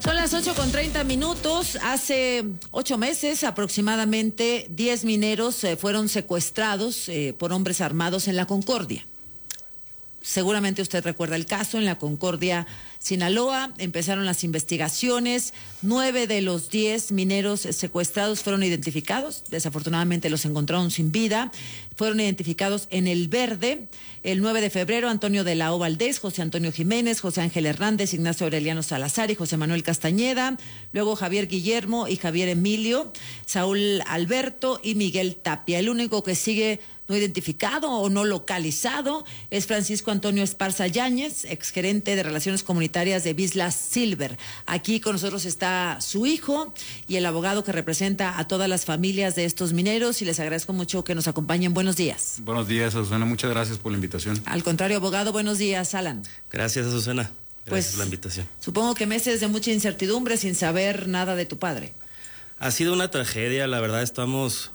Son las 8:30. Hace 8 meses aproximadamente 10 mineros fueron secuestrados por hombres armados en La Concordia. Seguramente usted recuerda el caso. En La Concordia, Sinaloa, empezaron las investigaciones. 9 de los 10 mineros secuestrados fueron identificados. Desafortunadamente los encontraron sin vida. Fueron identificados en El Verde. El 9 de febrero, Antonio de la O Valdés, José Antonio Jiménez, José Ángel Hernández, Ignacio Aureliano Salazar y José Manuel Castañeda. Luego Javier Guillermo y Javier Emilio, Saúl Alberto y Miguel Tapia. El único que sigue no identificado o no localizado es Francisco Antonio Esparza Yáñez, exgerente de Relaciones Comunitarias de Vizsla Silver. Aquí con nosotros está su hijo y el abogado que representa a todas las familias de estos mineros, y les agradezco mucho que nos acompañen. Buenos días. Buenos días, Azucena. Muchas gracias por la invitación. Al contrario, abogado, buenos días. Alan. Gracias, Azucena. Gracias pues, por la invitación. Supongo que meses de mucha incertidumbre sin saber nada de tu padre. Ha sido una tragedia, la verdad. Estamos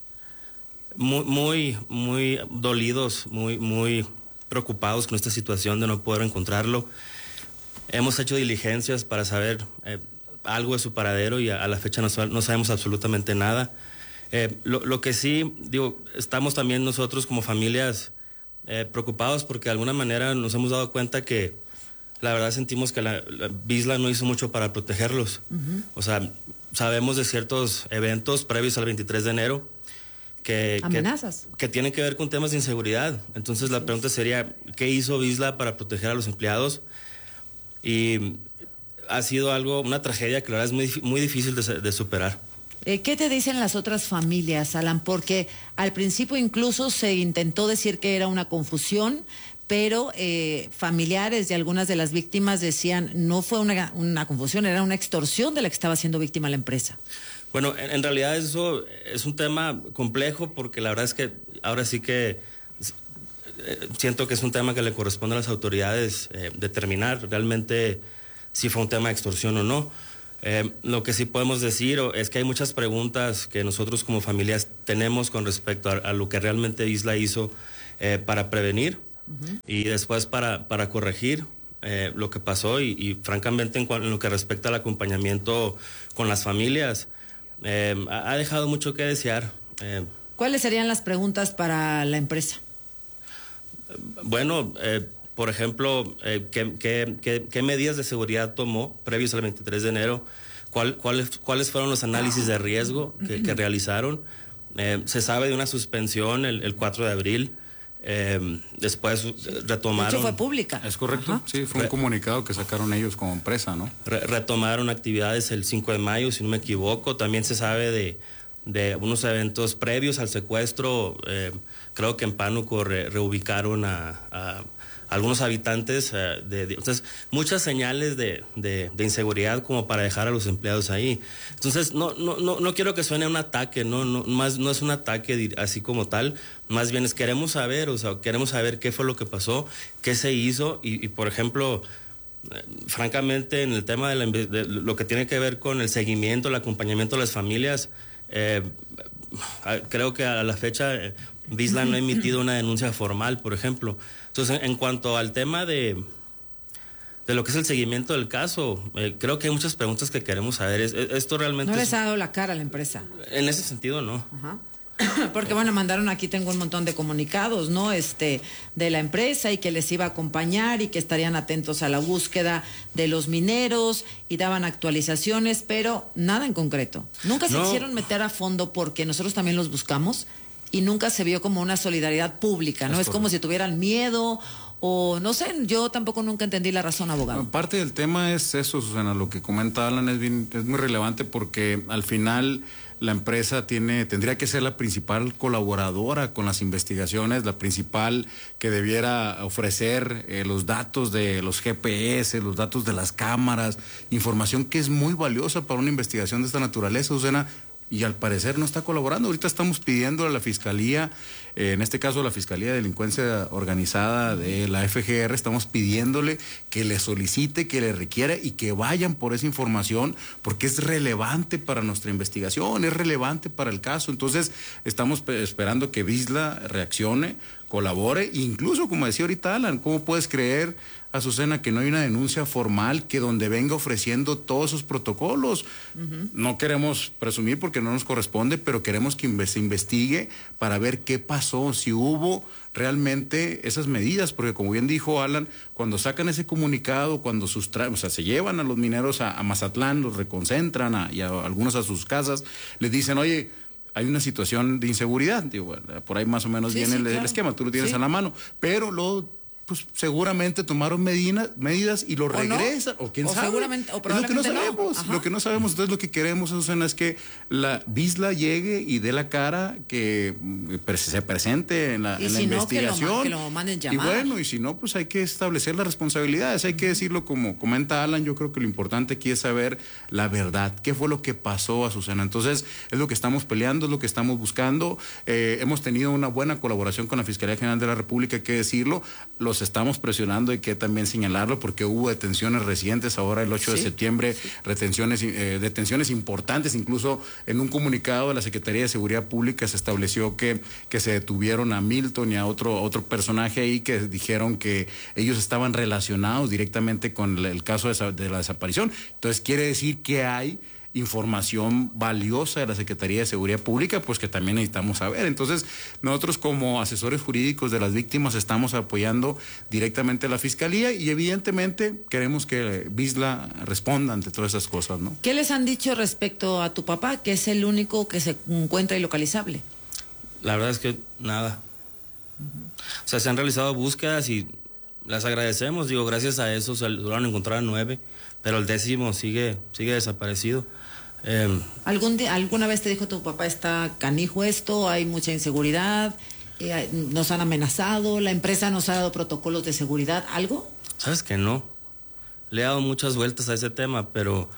muy dolidos, muy preocupados con esta situación de no poder encontrarlo. Hemos hecho diligencias para saber algo de su paradero y a la fecha no sabemos absolutamente nada. Lo que sí, estamos también nosotros como familias preocupados porque de alguna manera nos hemos dado cuenta que la verdad sentimos que la Vizsla no hizo mucho para protegerlos. Uh-huh. O sea, sabemos de ciertos eventos previos al 23 de enero amenazas que tienen que ver con temas de inseguridad. Entonces la pregunta sería, ¿qué hizo Vizsla para proteger a los empleados? Y ha sido una tragedia que la verdad es muy difícil de superar. ¿Qué te dicen las otras familias, Alan? Porque al principio incluso se intentó decir que era una confusión, pero familiares de algunas de las víctimas decían no fue una confusión, era una extorsión de la que estaba siendo víctima la empresa. Bueno, en realidad eso es un tema complejo porque la verdad es que ahora sí que siento que es un tema que le corresponde a las autoridades determinar realmente si fue un tema de extorsión o no. Lo que sí podemos decir es que hay muchas preguntas que nosotros como familias tenemos con respecto a lo que realmente Vizsla hizo para prevenir uh-huh. y después para corregir lo que pasó y francamente en lo que respecta al acompañamiento con las familias ha dejado mucho que desear. ¿Cuáles serían las preguntas para la empresa? Bueno, por ejemplo, ¿qué medidas de seguridad tomó previos al 23 de enero? ¿Cuáles fueron los análisis de riesgo que realizaron? Se sabe de una suspensión el 4 de abril. Después retomaron. De hecho, fue pública. Es correcto. Ajá. Sí, fue un comunicado que sacaron ellos como empresa, ¿no? Retomaron actividades el 5 de mayo, si no me equivoco. También se sabe de unos eventos previos al secuestro. Creo que en Pánuco reubicaron a algunos habitantes. Entonces, muchas señales de inseguridad como para dejar a los empleados ahí. Entonces, no quiero que suene un ataque, no es un ataque así como tal. Más bien queremos saber qué fue lo que pasó, qué se hizo y por ejemplo, francamente, en el tema de lo que tiene que ver con el seguimiento, el acompañamiento de las familias, creo que a la fecha Vizsla no ha emitido una denuncia formal, por ejemplo. Entonces, en cuanto al tema de lo que es el seguimiento del caso, creo que hay muchas preguntas que queremos saber. Esto realmente... ¿No les ha dado la cara a la empresa? En ese sentido, no. Ajá. Porque bueno, mandaron aquí, tengo un montón de comunicados, ¿no? De la empresa y que les iba a acompañar y que estarían atentos a la búsqueda de los mineros y daban actualizaciones, pero nada en concreto. Nunca se quisieron meter a fondo porque nosotros también los buscamos y nunca se vio como una solidaridad pública, ¿no? Es como si tuvieran miedo o no sé, yo tampoco nunca entendí la razón, abogado. Parte del tema es eso, Susana, lo que comenta Alan es muy relevante porque al final la empresa tendría que ser la principal colaboradora con las investigaciones, la principal que debiera ofrecer los datos de los GPS, los datos de las cámaras, información que es muy valiosa para una investigación de esta naturaleza, Susana, y al parecer no está colaborando. Ahorita estamos pidiendo a la Fiscalía, en este caso la Fiscalía de Delincuencia Organizada de la FGR, estamos pidiéndole que le solicite, que le requiera y que vayan por esa información porque es relevante para nuestra investigación, es relevante para el caso. Entonces estamos esperando que Vizsla reaccione, colabore, incluso como decía ahorita Alan, ¿cómo puedes creer Azucena, que no hay una denuncia formal que donde venga ofreciendo todos esos protocolos. No queremos presumir porque no nos corresponde, pero queremos que se investigue para ver qué pasó, si hubo realmente esas medidas, porque como bien dijo Alan, cuando sacan ese comunicado, cuando o sea, se llevan a los mineros a Mazatlán, los reconcentran y a algunos a sus casas, les dicen, oye, hay una situación de inseguridad, digo, por ahí más o menos viene el esquema, tú lo tienes a la mano, pero luego pues seguramente tomaron medidas y lo regresan, o quién sabe. Seguramente, o probablemente es lo que no sabemos, lo que no sabemos. Entonces lo que queremos, Azucena, es que la Bisla llegue y dé la cara, que se presente en la investigación. Que lo manden llamar. Y bueno, y si no, pues hay que establecer las responsabilidades, hay que decirlo como comenta Alan. Yo creo que lo importante aquí es saber la verdad, qué fue lo que pasó, Azucena. Entonces es lo que estamos peleando, es lo que estamos buscando. Hemos tenido una buena colaboración con la Fiscalía General de la República, hay que decirlo. Los estamos presionando, hay que también señalarlo, porque hubo detenciones recientes, ahora el 8 de septiembre, detenciones importantes, incluso en un comunicado de la Secretaría de Seguridad Pública se estableció que se detuvieron a Milton y a otro personaje ahí, que dijeron que ellos estaban relacionados directamente con el caso de la desaparición. Entonces quiere decir que hay información valiosa de la Secretaría de Seguridad Pública, pues que también necesitamos saber. Entonces, nosotros como asesores jurídicos de las víctimas estamos apoyando directamente a la Fiscalía y evidentemente queremos que Bisla responda ante todas esas cosas, ¿no? ¿Qué les han dicho respecto a tu papá, que es el único que se encuentra ilocalizable? La verdad es que nada. O sea, se han realizado búsquedas y las agradecemos. Digo, gracias a eso se lograron encontrar a 9, pero el 10º sigue desaparecido. ¿Alguna vez te dijo tu papá, está canijo esto, hay mucha inseguridad, nos han amenazado, la empresa nos ha dado protocolos de seguridad, algo? Sabes que no. Le he dado muchas vueltas a ese tema, pero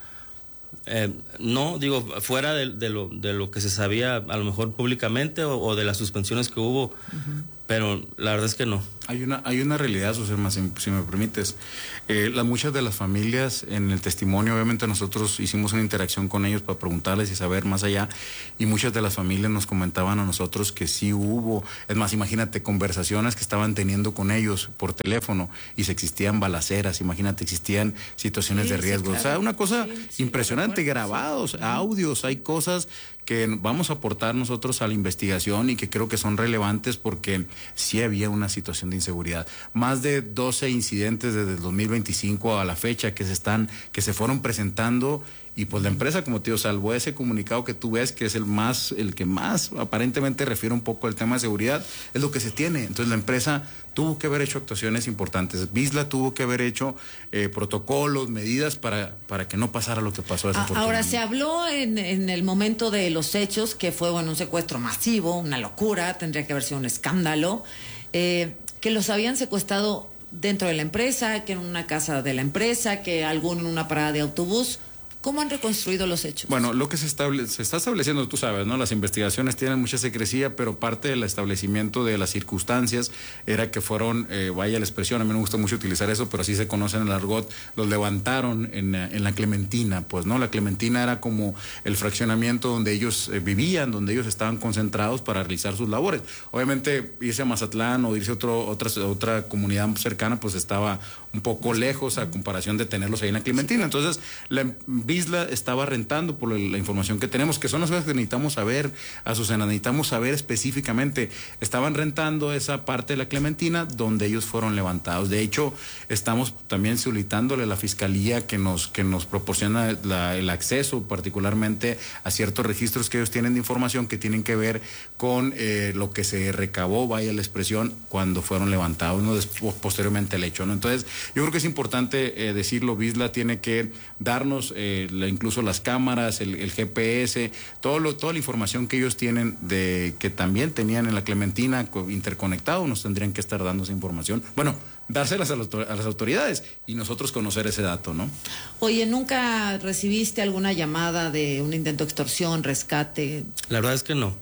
no, digo, fuera de lo que se sabía a lo mejor públicamente o de las suspensiones que hubo, pero la verdad es que no. Hay una realidad, Susana, si me permites. Muchas de las familias, en el testimonio, obviamente nosotros hicimos una interacción con ellos para preguntarles y saber más allá, y muchas de las familias nos comentaban a nosotros que sí hubo, es más, imagínate, conversaciones que estaban teniendo con ellos por teléfono, y se existían balaceras, imagínate, existían situaciones de riesgo. Claro. O sea, una cosa impresionante, grabados, audios, hay cosas que vamos a aportar nosotros a la investigación y que creo que son relevantes, porque sí había una situación de inseguridad. Más de 12 incidentes desde el 2025 a la fecha que se fueron presentando, y pues la empresa, como te digo, salvo ese comunicado que tú ves, que es el que más aparentemente refiere un poco al tema de seguridad, es lo que se tiene. Entonces la empresa tuvo que haber hecho actuaciones importantes. Bisla tuvo que haber hecho protocolos, medidas para que no pasara lo que pasó. Ahora, se habló en el momento de los hechos que fue un secuestro masivo, una locura, tendría que haber sido un escándalo, que los habían secuestrado dentro de la empresa, que en una casa de la empresa, que alguno en una parada de autobús. ¿Cómo han reconstruido los hechos? Bueno, lo que se está estableciendo, tú sabes, ¿no? Las investigaciones tienen mucha secrecía, pero parte del establecimiento de las circunstancias era que fueron, vaya la expresión, a mí no me gusta mucho utilizar eso, pero así se conoce en el argot, los levantaron en la Clementina, pues, ¿no? La Clementina era como el fraccionamiento donde ellos vivían, donde ellos estaban concentrados para realizar sus labores. Obviamente, irse a Mazatlán o irse a otra comunidad cercana, pues estaba un poco lejos a comparación de tenerlos ahí en la Clementina. Entonces, la Bisla estaba rentando, por la información que tenemos, que son las cosas que necesitamos saber, Azucena, necesitamos saber específicamente. Estaban rentando esa parte de la Clementina donde ellos fueron levantados. De hecho, estamos también solicitándole a la Fiscalía que nos proporciona el acceso, particularmente a ciertos registros que ellos tienen de información que tienen que ver con lo que se recabó, vaya la expresión, cuando fueron levantados, ¿no? Posteriormente al hecho, ¿no? Entonces, yo creo que es importante decirlo. Bisla tiene que darnos incluso las cámaras, el GPS, toda la información que ellos tienen, que también tenían en la Clementina interconectado, nos tendrían que estar dando esa información. Bueno, dárselas a las autoridades y nosotros conocer ese dato, ¿no? Oye, ¿nunca recibiste alguna llamada de un intento de extorsión, rescate? La verdad es que no.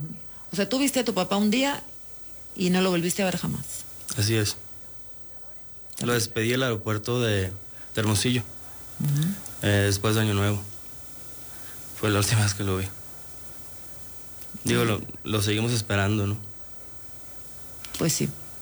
O sea, tú viste a tu papá un día y no lo volviste a ver jamás. Así es. Lo despedí del aeropuerto de Hermosillo, después de Año Nuevo. Fue la última vez que lo vi. Digo, lo seguimos esperando, ¿no? Pues sí.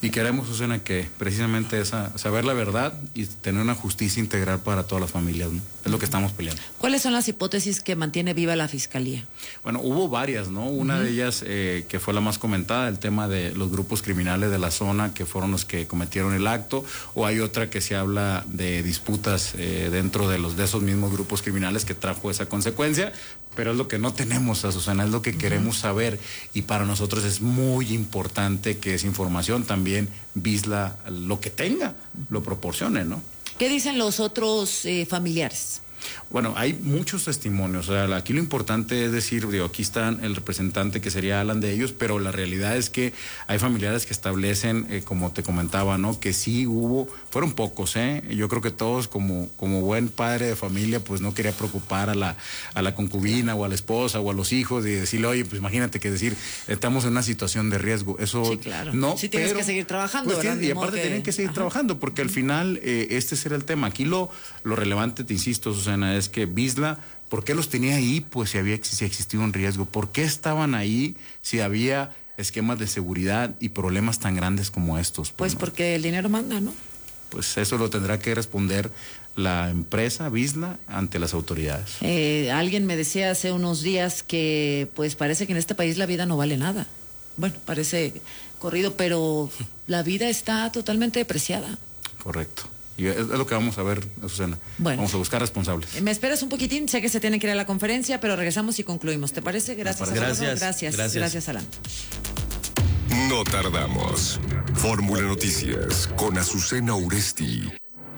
Y queremos, Susana, que precisamente saber la verdad y tener una justicia integral para todas las familias, ¿no? Es lo que estamos peleando. ¿Cuáles son las hipótesis que mantiene viva la Fiscalía? Bueno, hubo varias, ¿no? Una de ellas, que fue la más comentada, el tema de los grupos criminales de la zona que fueron los que cometieron el acto, o hay otra que se habla de disputas dentro de esos mismos grupos criminales que trajo esa consecuencia. Pero es lo que no tenemos, Susana, es lo que queremos saber, y para nosotros es muy importante que esa información también Visla, lo que tenga, lo proporcione, ¿no? ¿Qué dicen los otros familiares? Bueno, hay muchos testimonios. O sea, aquí lo importante es decir, aquí está el representante que sería Alan de ellos, pero la realidad es que hay familiares que establecen, como te comentaba, ¿no? Que sí fueron pocos, Yo creo que todos, como buen padre de familia, pues no quería preocupar a la concubina o a la esposa o a los hijos y decirle, oye, pues imagínate que decir, estamos en una situación de riesgo. Eso sí, claro. No, sí tienes que seguir trabajando, pues, ¿verdad? Y aparte tienen que seguir trabajando, porque al final este será el tema. Aquí lo relevante, te insisto, Susana, es que Visla, ¿por qué los tenía ahí? Pues si existía un riesgo. ¿Por qué estaban ahí si había esquemas de seguridad y problemas tan grandes como estos? Pues ¿no? Porque el dinero manda, ¿no? Pues eso lo tendrá que responder la empresa Visla ante las autoridades. Alguien me decía hace unos días que pues parece que en este país la vida no vale nada. Bueno, parece corrido, pero la vida está totalmente depreciada. Correcto. Y es lo que vamos a ver, Susana. Bueno, vamos a buscar responsables. Me esperas un poquitín, sé que se tiene que ir a la conferencia, pero regresamos y concluimos. ¿Te parece? Gracias. Gracias, Alan. No tardamos. Fórmula Noticias con Azucena Uresti.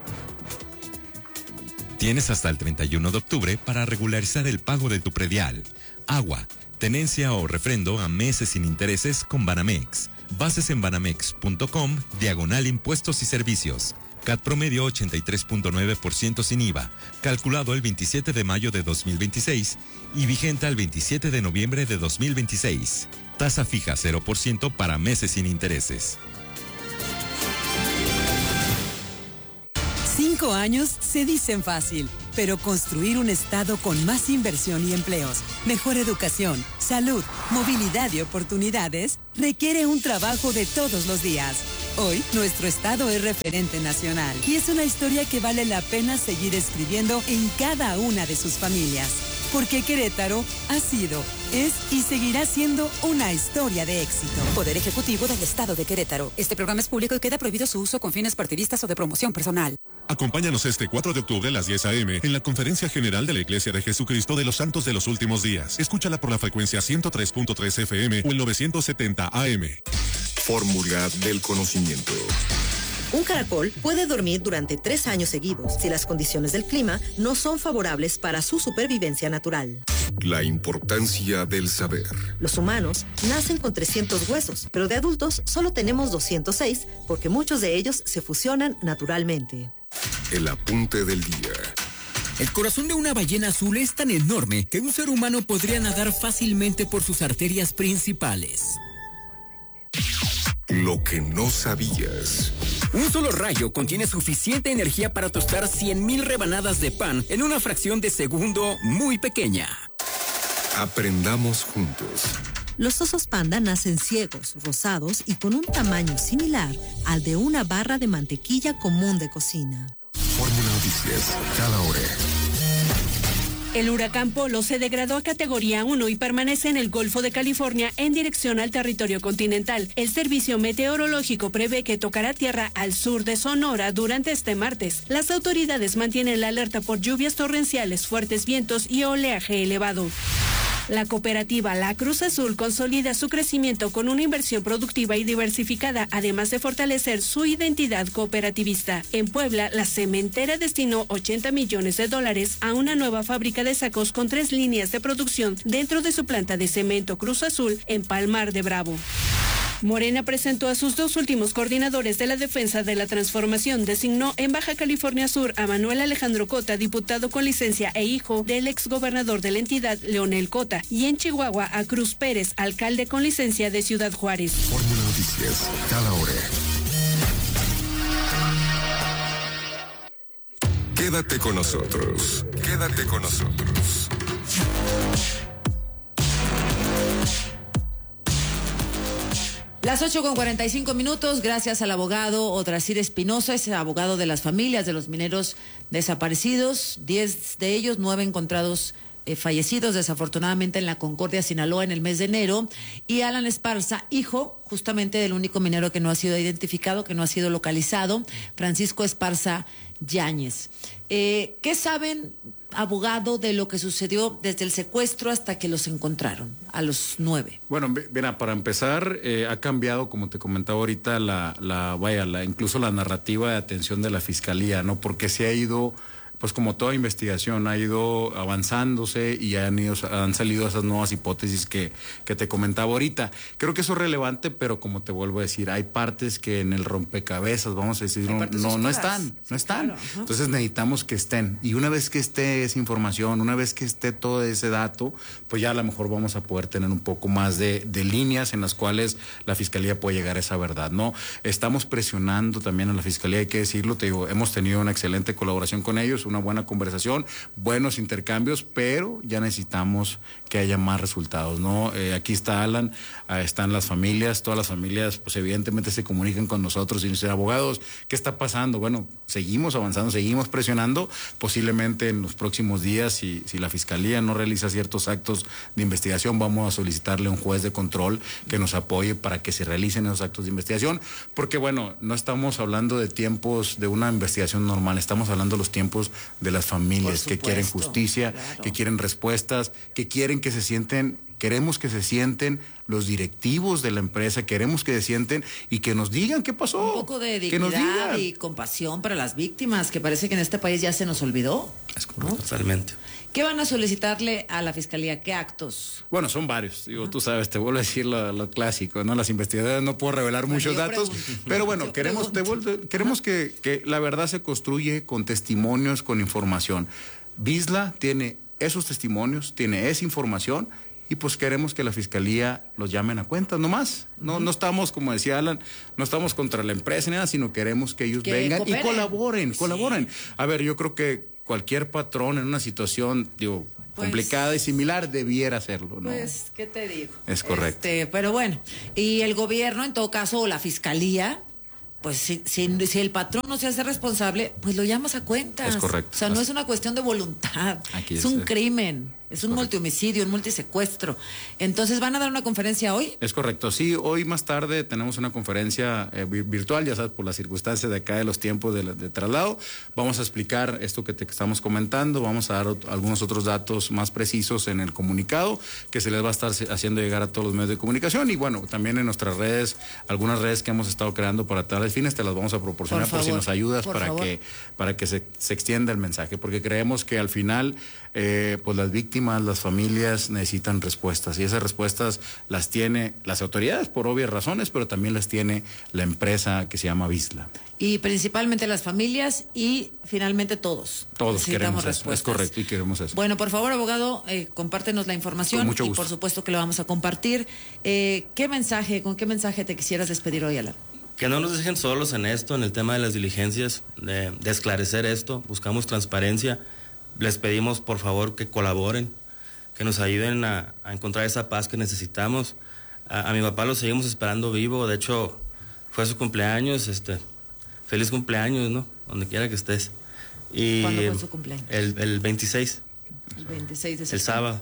Tienes hasta el 31 de octubre para regularizar el pago de tu predial, agua, tenencia o refrendo a meses sin intereses con Banamex. Bases en banamex.com/impuestos y servicios. CAT promedio 83.9% sin IVA, calculado el 27 de mayo de 2026 y vigente al 27 de noviembre de 2026. Tasa fija 0% para meses sin intereses. 5 años se dicen fácil, pero construir un estado con más inversión y empleos, mejor educación, salud, movilidad y oportunidades requiere un trabajo de todos los días. Hoy, nuestro estado es referente nacional y es una historia que vale la pena seguir escribiendo en cada una de sus familias. Porque Querétaro ha sido, es y seguirá siendo una historia de éxito. Poder Ejecutivo del Estado de Querétaro. Este programa es público y queda prohibido su uso con fines partidistas o de promoción personal. Acompáñanos este 4 de octubre a las 10 a.m. en la Conferencia General de la Iglesia de Jesucristo de los Santos de los Últimos Días. Escúchala por la frecuencia 103.3 FM o el 970 AM. Fórmula del conocimiento. Un caracol puede dormir durante 3 años seguidos si las condiciones del clima no son favorables para su supervivencia natural. La importancia del saber. Los humanos nacen con 300 huesos, pero de adultos solo tenemos 206 porque muchos de ellos se fusionan naturalmente. El apunte del día. El corazón de una ballena azul es tan enorme que un ser humano podría nadar fácilmente por sus arterias principales. Lo que no sabías. Un solo rayo contiene suficiente energía para tostar 100,000 rebanadas de pan en una fracción de segundo muy pequeña. Aprendamos juntos. Los osos panda nacen ciegos, rosados y con un tamaño similar al de una barra de mantequilla común de cocina. Fórmula Noticias, cada hora. El huracán Polo se degradó a categoría 1 y permanece en el Golfo de California en dirección al territorio continental. El servicio meteorológico prevé que tocará tierra al sur de Sonora durante este martes. Las autoridades mantienen la alerta por lluvias torrenciales, fuertes vientos y oleaje elevado. La cooperativa La Cruz Azul consolida su crecimiento con una inversión productiva y diversificada, además de fortalecer su identidad cooperativista. En Puebla, la cementera destinó $80 millones a una nueva fábrica de sacos con 3 líneas de producción dentro de su planta de cemento Cruz Azul en Palmar de Bravo. Morena presentó a sus 2 últimos coordinadores de la defensa de la transformación. Designó en Baja California Sur a Manuel Alejandro Cota, diputado con licencia e hijo del exgobernador de la entidad, Leonel Cota, y en Chihuahua a Cruz Pérez, alcalde con licencia de Ciudad Juárez. Fórmula Noticias, cada hora. Quédate con nosotros. Quédate con nosotros. Las 8:45, gracias al abogado Odrasir Espinosa, es abogado de las familias de los mineros desaparecidos, 10 de ellos, 9 encontrados fallecidos desafortunadamente en la Concordia, Sinaloa, en el mes de enero, y Alan Esparza, hijo justamente del único minero que no ha sido identificado, que no ha sido localizado, Francisco Esparza Yáñez. ¿Qué saben, abogado, de lo que sucedió desde el secuestro hasta que los encontraron, a los 9? Bueno, mira, para empezar, ha cambiado, como te comentaba ahorita, incluso la narrativa de atención de la Fiscalía, ¿no? Porque se ha ido, pues como toda investigación, ha ido avanzándose y han salido esas nuevas hipótesis que te comentaba ahorita. Creo que eso es relevante, pero como te vuelvo a decir, hay partes que en el rompecabezas, vamos a decir, no están. Claro. Entonces necesitamos que estén. Y una vez que esté esa información, una vez que esté todo ese dato, pues ya a lo mejor vamos a poder tener un poco más de líneas en las cuales la Fiscalía puede llegar a esa verdad, ¿no? Estamos presionando también a la Fiscalía, hay que decirlo, te digo, hemos tenido una excelente colaboración con ellos, una buena conversación, buenos intercambios, pero ya necesitamos que haya más resultados, ¿no? Aquí está Alan, están las familias, todas las familias, pues evidentemente se comunican con nosotros y dicen, abogados, ¿qué está pasando? Bueno, seguimos avanzando, seguimos presionando, posiblemente en los próximos días, si la Fiscalía no realiza ciertos actos de investigación, vamos a solicitarle a un juez de control que nos apoye para que se realicen esos actos de investigación, porque bueno, no estamos hablando de tiempos de una investigación normal, estamos hablando de los tiempos de las familias que quieren justicia, claro, que quieren respuestas, que quieren que se sienten, queremos que se sienten los directivos de la empresa, queremos que se sienten y que nos digan qué pasó. Un poco de dignidad y compasión para las víctimas, que parece que en este país ya se nos olvidó. Es correcto, ¿no? Totalmente. ¿Qué van a solicitarle a la Fiscalía? ¿Qué actos? Bueno, son varios. Digo, tú sabes, te vuelvo a decir lo clásico, ¿no? Las investigadoras no puedo revelar muchos datos, pero bueno, queremos que la verdad se construye con testimonios, con información. Visla tiene esos testimonios, tiene esa información, y pues queremos que la Fiscalía los llamen a cuentas, no más. No estamos, como decía Alan, no estamos contra la empresa ni nada, sino queremos que ellos vengan y colaboren. A ver, yo creo que cualquier patrón en una situación, complicada y similar debiera hacerlo, ¿no? Pues, ¿qué te digo? Es correcto. Pero bueno, y el gobierno, en todo caso, o la Fiscalía, pues si el patrón no se hace responsable, pues lo llamas a cuentas. Es correcto. O sea, no es una cuestión de voluntad, es un crimen. Es un multihomicidio, un multisecuestro. Entonces, ¿van a dar una conferencia hoy? Es correcto, sí. Hoy más tarde tenemos una conferencia virtual, ya sabes, por las circunstancias de acá de los tiempos de traslado. Vamos a explicar esto que te estamos comentando, vamos a dar algunos otros datos más precisos en el comunicado que se les va a estar haciendo llegar a todos los medios de comunicación y bueno, también en nuestras redes, algunas redes que hemos estado creando para tales fines, te las vamos a proporcionar por si nos ayudas para que se extienda el mensaje, porque creemos que al final pues las víctimas, las familias necesitan respuestas y esas respuestas las tiene las autoridades por obvias razones, pero también las tiene la empresa que se llama Visla. Y principalmente las familias y finalmente todos. Todos queremos eso, es correcto, y queremos eso. Bueno, por favor, abogado, compártenos la información. Con mucho y gusto. por supuesto que lo vamos a compartir. ¿Con qué mensaje te quisieras despedir hoy, Alan? Que no nos dejen solos en esto, en el tema de las diligencias, de esclarecer esto, buscamos transparencia. Les pedimos, por favor, que colaboren, que nos ayuden a encontrar esa paz que necesitamos. A mi papá lo seguimos esperando vivo, de hecho, fue su cumpleaños, feliz cumpleaños, ¿no? Donde quiera que estés. Y ¿cuándo fue su cumpleaños? El 26. El 26 de septiembre. El sábado.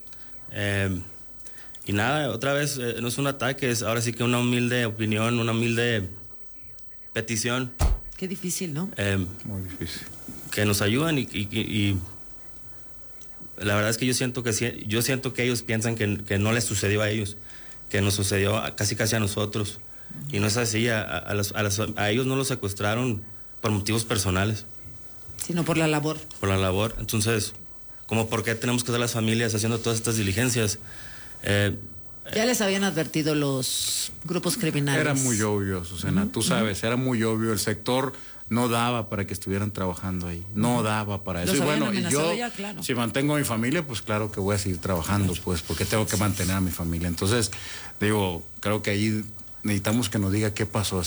Y nada, otra vez, no es un ataque, es ahora sí que una humilde opinión, una humilde petición. Qué difícil, ¿no? Muy difícil. Que nos ayudan y la verdad es que yo siento que ellos piensan que no les sucedió a ellos, que nos sucedió casi a nosotros. Y no es así, a ellos no los secuestraron por motivos personales. Sino por la labor. Por la labor. Entonces, ¿cómo por qué tenemos que ser las familias haciendo todas estas diligencias? Ya les habían advertido los grupos criminales. Era muy obvio, Susana, tú sabes, era muy obvio, el sector no daba para que estuvieran trabajando ahí, no daba para eso. Y bueno, y yo, claro, si mantengo a mi familia, pues claro que voy a seguir trabajando, pues, porque tengo que mantener a mi familia. Entonces, creo que ahí necesitamos que nos diga qué pasó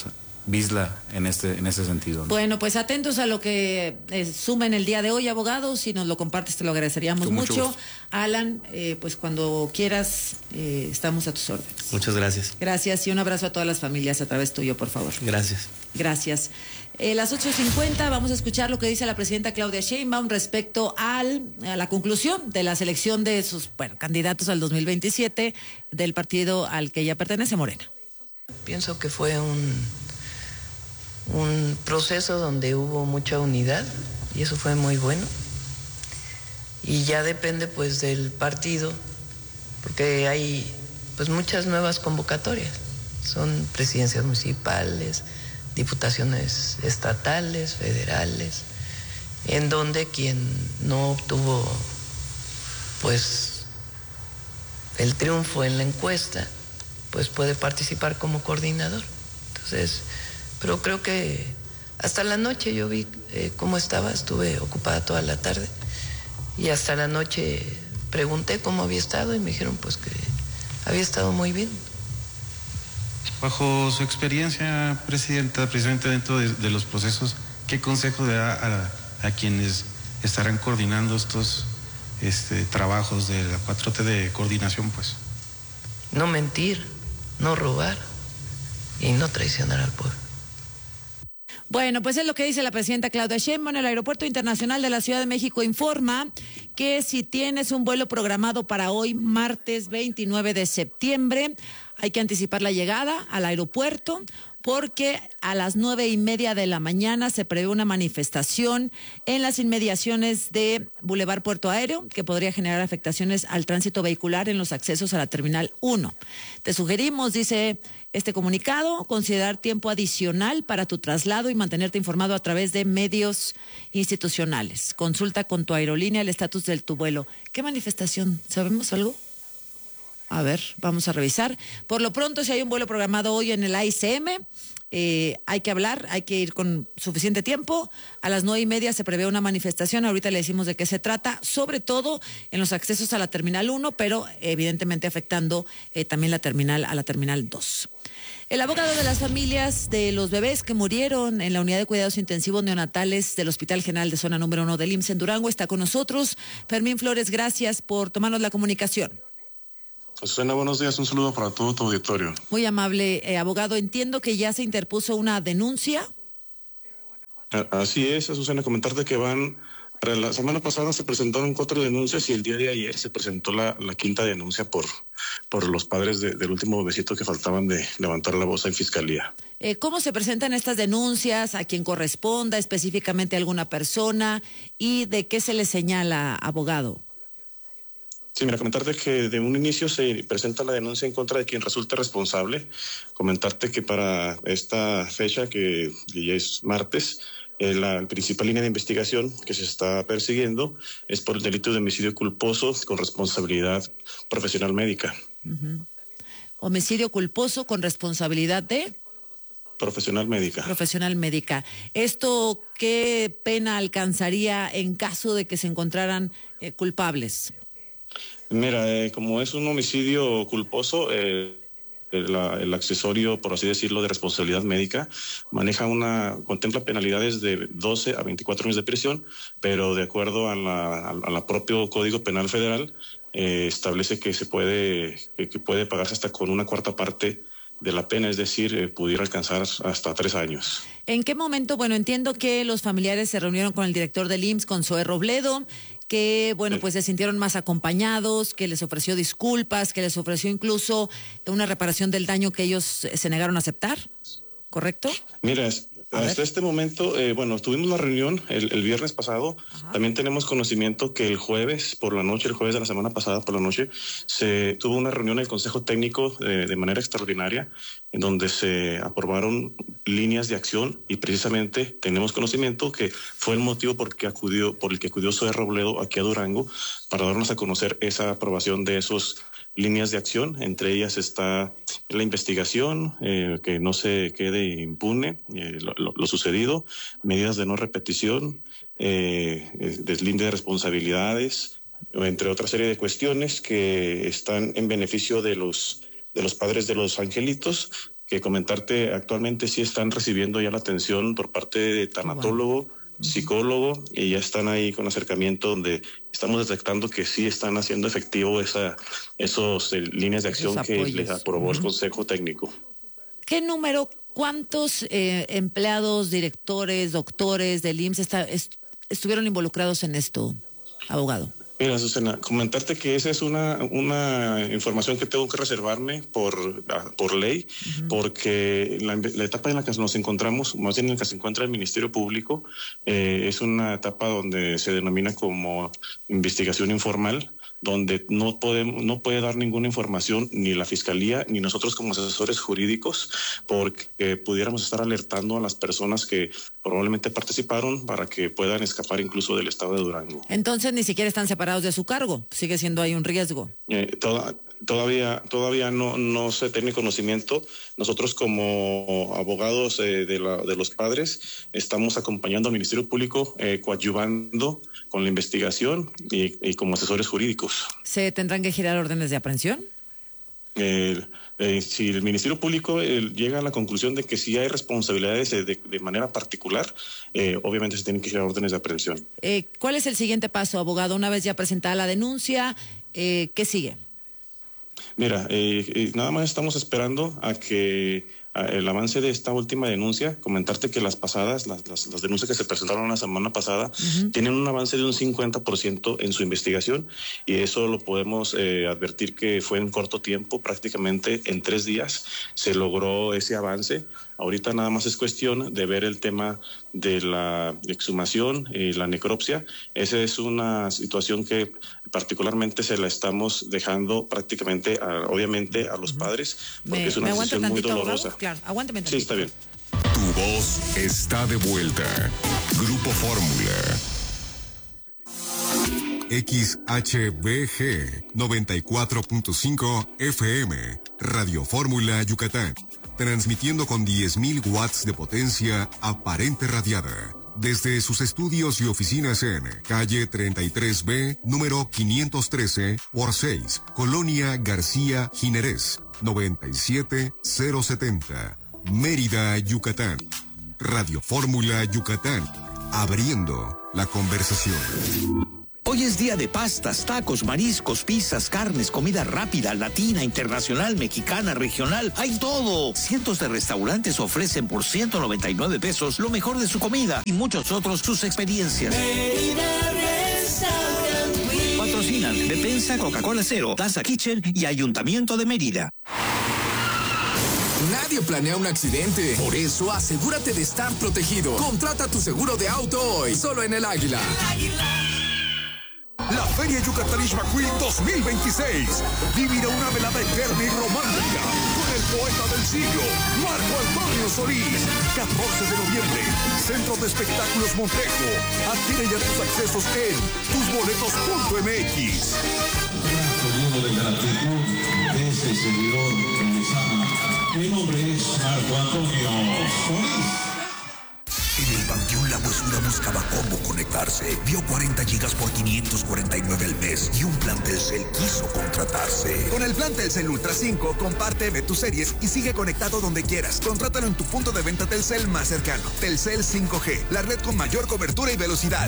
Bisla en ese sentido, ¿no? Bueno, pues atentos a lo que sumen el día de hoy, abogado. Si nos lo compartes, te lo agradeceríamos mucho. Alan, pues cuando quieras, estamos a tus órdenes. Muchas gracias. Gracias y un abrazo a todas las familias a través tuyo, por favor. Gracias. Gracias. Las 8:50 vamos a escuchar lo que dice la presidenta Claudia Sheinbaum respecto a la conclusión de la selección de sus candidatos al 2027 del partido al que ella pertenece, Morena. Pienso que fue un proceso donde hubo mucha unidad y eso fue muy bueno. Y ya depende pues del partido, porque hay pues muchas nuevas convocatorias. Son presidencias municipales, diputaciones estatales, federales, en donde quien no obtuvo pues el triunfo en la encuesta pues puede participar como coordinador. Entonces, pero creo que hasta la noche yo vi cómo estaba, estuve ocupada toda la tarde y hasta la noche pregunté cómo había estado y me dijeron pues que había estado muy bien. Bajo su experiencia, Presidenta, precisamente dentro de los procesos, ¿qué consejo le da a quienes estarán coordinando estos trabajos de la 4T de coordinación, pues? No mentir, no robar y no traicionar al pueblo. Bueno, pues es lo que dice la presidenta Claudia Sheinbaum. El Aeropuerto Internacional de la Ciudad de México informa que si tienes un vuelo programado para hoy, martes 29 de septiembre, hay que anticipar la llegada al aeropuerto porque a las 9:30 de la mañana se prevé una manifestación en las inmediaciones de Boulevard Puerto Aéreo que podría generar afectaciones al tránsito vehicular en los accesos a la Terminal 1. Te sugerimos, dice este comunicado, considerar tiempo adicional para tu traslado y mantenerte informado a través de medios institucionales. Consulta con tu aerolínea el estatus de tu vuelo. ¿Qué manifestación? ¿Sabemos algo? A ver, vamos a revisar. Por lo pronto, si hay un vuelo programado hoy en el AICM, hay que hablar, hay que ir con suficiente tiempo. A las 9:30 se prevé una manifestación, ahorita le decimos de qué se trata, sobre todo en los accesos a la Terminal 1, pero evidentemente afectando también la Terminal 2. El abogado de las familias de los bebés que murieron en la unidad de cuidados intensivos neonatales del Hospital General de Zona Número 1 del IMSS en Durango está con nosotros. Fermín Flores, gracias por tomarnos la comunicación. Susana, buenos días, un saludo para todo tu auditorio. Muy amable, abogado. Entiendo que ya se interpuso una denuncia. Así es, Susana, comentarte que la semana pasada se presentaron 4 denuncias y el día de ayer se presentó la quinta denuncia por los padres del último bebecito que faltaban de levantar la voz en fiscalía. ¿Cómo se presentan estas denuncias? ¿A quién corresponda? ¿Específicamente a alguna persona? ¿Y de qué se le señala, abogado? Sí, mira, comentarte que de un inicio se presenta la denuncia en contra de quien resulte responsable. Comentarte que para esta fecha, que ya es martes, la principal línea de investigación que se está persiguiendo es por el delito de homicidio culposo con responsabilidad profesional médica. Uh-huh. Homicidio culposo con responsabilidad de... Profesional médica. Profesional médica. ¿Esto qué pena alcanzaría en caso de que se encontraran culpables? Mira, como es un homicidio culposo, el accesorio, por así decirlo, de responsabilidad médica, contempla penalidades de 12 a 24 años de prisión, pero de acuerdo a la propio Código Penal Federal, establece que puede pagarse hasta con una cuarta parte de la pena, es decir, pudiera alcanzar hasta 3 años. ¿En qué momento? Bueno, entiendo que los familiares se reunieron con el director del IMSS, con Zoé Robledo, que, bueno, pues se sintieron más acompañados, que les ofreció disculpas, que les ofreció incluso una reparación del daño que ellos se negaron a aceptar, ¿correcto? Mira, hasta este momento, tuvimos la reunión el viernes pasado. Ajá. También tenemos conocimiento que el jueves de la semana pasada por la noche, se tuvo una reunión en el Consejo Técnico de manera extraordinaria, en donde se aprobaron líneas de acción y precisamente tenemos conocimiento que fue el motivo por el que acudió Zoé Robledo aquí a Durango para darnos a conocer esa aprobación de esos líneas de acción. Entre ellas está la investigación, que no se quede impune lo sucedido, medidas de no repetición, deslinde de responsabilidades, entre otra serie de cuestiones que están en beneficio de los padres de los angelitos, que comentarte, actualmente sí están recibiendo ya la atención por parte de tanatólogo, psicólogo, y ya están ahí con acercamiento donde estamos detectando que sí están haciendo efectivo esos líneas de acción que les aprobó el Consejo Técnico. ¿Qué número, cuántos empleados, directores, doctores del IMSS estuvieron involucrados en esto, abogado? Mira, Susana, comentarte que esa es una información que tengo que reservarme por ley, porque la etapa en la que nos encontramos, más bien en la que se encuentra el Ministerio Público, es una etapa donde se denomina como investigación informal, donde no puede dar ninguna información ni la Fiscalía ni nosotros como asesores jurídicos, porque pudiéramos estar alertando a las personas que probablemente participaron para que puedan escapar incluso del estado de Durango. Entonces ni siquiera están separados de su cargo, sigue siendo ahí un riesgo. Todavía no se tiene conocimiento. Nosotros como abogados de los padres estamos acompañando al Ministerio Público, coadyuvando con la investigación y como asesores jurídicos. ¿Se tendrán que girar órdenes de aprehensión? Si el Ministerio Público llega a la conclusión de que sí hay responsabilidades de manera particular, obviamente se tienen que girar órdenes de aprehensión. ¿Cuál es el siguiente paso, abogado? Una vez ya presentada la denuncia, ¿qué sigue? Mira, nada más estamos esperando a que el avance de esta última denuncia. Comentarte que las pasadas, las denuncias que se presentaron la semana pasada, tienen un avance de un 50% en su investigación, y eso lo podemos advertir que fue en corto tiempo, prácticamente en 3 días se logró ese avance. Ahorita nada más es cuestión de ver el tema de la exhumación y la necropsia. Esa es una situación que particularmente se la estamos dejando prácticamente, obviamente, a los padres, porque es una decisión muy dolorosa. Abogado? Claro, aguántame tantito. Sí, está bien. Tu voz está de vuelta. Grupo Fórmula. XHBG 94.5 FM, Radio Fórmula Yucatán. Transmitiendo con 10.000 watts de potencia aparente radiada. Desde sus estudios y oficinas en calle 33B, número 513 por 6, Colonia García Jiménez, 97070, Mérida, Yucatán. Radio Fórmula Yucatán, abriendo la conversación. Hoy es día de pastas, tacos, mariscos, pizzas, carnes, comida rápida, latina, internacional, mexicana, regional. ¡Hay todo! Cientos de restaurantes ofrecen por 199 pesos lo mejor de su comida y muchos otros sus experiencias. Patrocinan Defensa, Coca-Cola Cero, Taza Kitchen y Ayuntamiento de Mérida. Nadie planea un accidente, por eso asegúrate de estar protegido. Contrata tu seguro de auto hoy, solo en El Águila. La Feria Yucatán Ixmaquil 2026 vivirá una velada eterna y romántica con el poeta del siglo, Marco Antonio Solís. 14 de noviembre, Centro de Espectáculos Montejo. Adquiere ya tus accesos en tusboletos.mx. Periodo de gratitud de ese seguidor que les ama. Mi nombre es Marco Antonio Solís. En el Panteón La Huesura buscaba cómo conectarse. Vio 40 gigas por 549 al mes y un plan Telcel quiso contratarse. Con el plan Telcel Ultra 5, comparte, ve tus series y sigue conectado donde quieras. Contrátalo en tu punto de venta Telcel más cercano. Telcel 5G, la red con mayor cobertura y velocidad.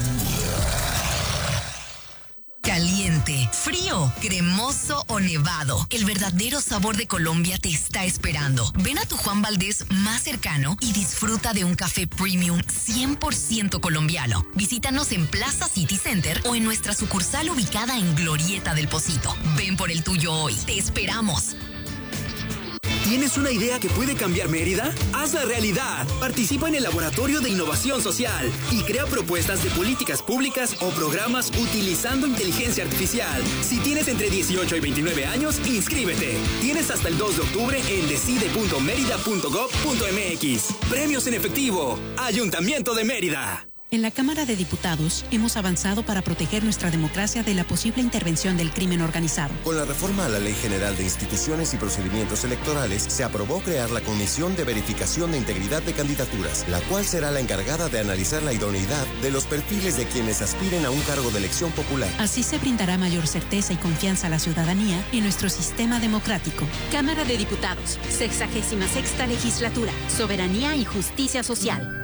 Caliente, frío, cremoso o nevado. El verdadero sabor de Colombia te está esperando. Ven a tu Juan Valdez más cercano y disfruta de un café premium 100% colombiano. Visítanos en Plaza City Center o en nuestra sucursal ubicada en Glorieta del Pocito. Ven por el tuyo hoy. Te esperamos. ¿Tienes una idea que puede cambiar Mérida? ¡Hazla realidad! Participa en el Laboratorio de Innovación Social y crea propuestas de políticas públicas o programas utilizando inteligencia artificial. Si tienes entre 18 y 29 años, inscríbete. Tienes hasta el 2 de octubre en decide.merida.gov.mx. Premios en efectivo. Ayuntamiento de Mérida. En la Cámara de Diputados hemos avanzado para proteger nuestra democracia de la posible intervención del crimen organizado. Con la reforma a la Ley General de Instituciones y Procedimientos Electorales, se aprobó crear la Comisión de Verificación de Integridad de Candidaturas, la cual será la encargada de analizar la idoneidad de los perfiles de quienes aspiren a un cargo de elección popular. Así se brindará mayor certeza y confianza a la ciudadanía en nuestro sistema democrático. Cámara de Diputados, 66ª Legislatura, Soberanía y Justicia Social.